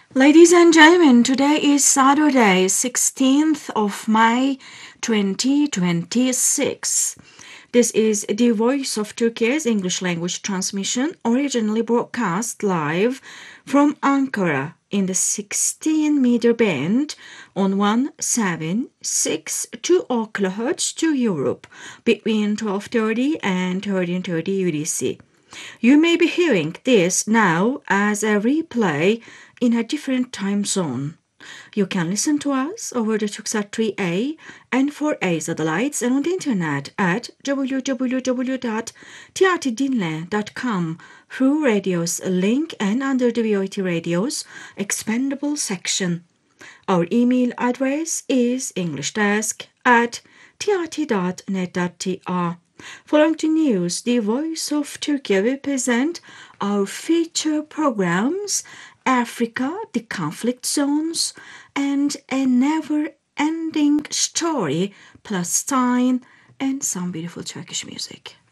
Ladies and gentlemen, today is Saturday, 16th of May 2026. This is the Voice of Turkey's English language transmission, originally broadcast live from Ankara in the 16-meter band on 1762 kHz to Europe between 12:30 and 13:30 UTC. You may be hearing this now as a replay in a different time zone. You can listen to us over the Turksat 3A and 4A satellites and on the internet at www.trtdinle.com through radio's link and under the VOT radio's expandable section. Our email address is englishdesk@trt.net.tr. Following the news, the Voice of Turkey will present our feature programs, Africa, the conflict zones, and a never-ending story, Palestine, and some beautiful Turkish music.